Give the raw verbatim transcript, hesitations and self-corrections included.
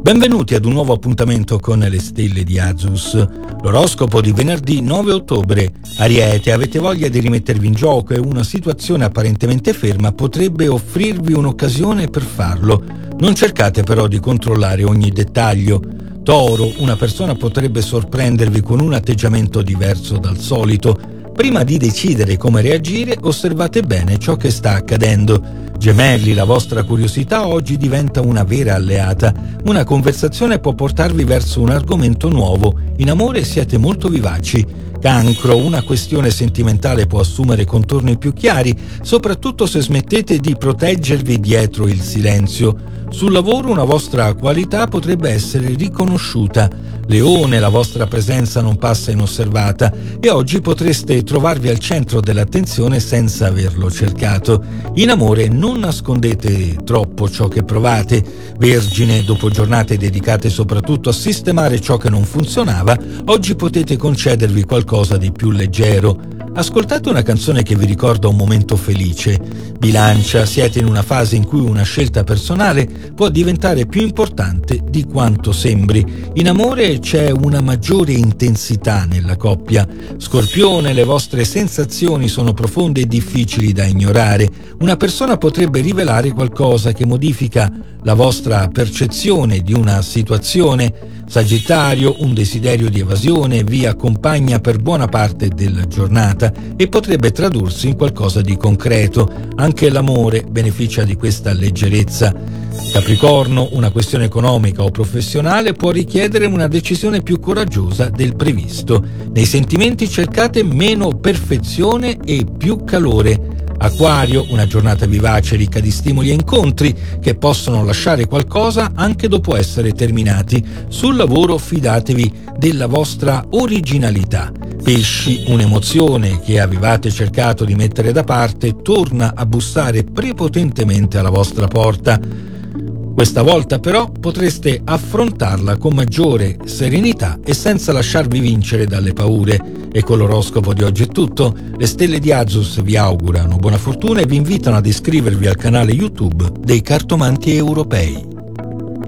Benvenuti ad un nuovo appuntamento con le stelle di Azus. L'oroscopo di venerdì nove ottobre. Ariete, avete voglia di rimettervi in gioco e una situazione apparentemente ferma potrebbe offrirvi un'occasione per farlo. Non cercate però di controllare ogni dettaglio. Toro, una persona potrebbe sorprendervi con un atteggiamento diverso dal solito. Prima di decidere come reagire, osservate bene ciò che sta accadendo. Gemelli, la vostra curiosità oggi diventa una vera alleata. Una conversazione può portarvi verso un argomento nuovo. In amore siete molto vivaci. Cancro, una questione sentimentale può assumere contorni più chiari, soprattutto se smettete di proteggervi dietro il silenzio. Sul lavoro una vostra qualità potrebbe essere riconosciuta. Leone, la vostra presenza non passa inosservata e oggi potreste trovarvi al centro dell'attenzione senza averlo cercato. In amore non nascondete troppo ciò che provate. Vergine, dopo giornate dedicate soprattutto a sistemare ciò che non funzionava, oggi potete concedervi qualcosa di più leggero. Ascoltate una canzone che vi ricorda un momento felice. Bilancia, siete in una fase in cui una scelta personale può diventare più importante di quanto sembri. In amore c'è una maggiore intensità nella coppia. Scorpione, le vostre sensazioni sono profonde e difficili da ignorare. Una persona potrebbe rivelare qualcosa che modifica la vostra percezione di una situazione. Sagittario, un desiderio di evasione vi accompagna per buona parte della giornata e potrebbe tradursi in qualcosa di concreto. Anche l'amore beneficia di questa leggerezza. Capricorno, una questione economica o professionale può richiedere una decisione più coraggiosa del previsto. Nei sentimenti cercate meno perfezione e più calore. Acquario, una giornata vivace ricca di stimoli e incontri che possono lasciare qualcosa anche dopo essere terminati. Sul lavoro fidatevi della vostra originalità. Pesci, un'emozione che avevate cercato di mettere da parte torna a bussare prepotentemente alla vostra porta. Questa volta però potreste affrontarla con maggiore serenità e senza lasciarvi vincere dalle paure. E con l'oroscopo di oggi è tutto. Le stelle di Azus vi augurano buona fortuna e vi invitano ad iscrivervi al canale YouTube dei Cartomanti Europei.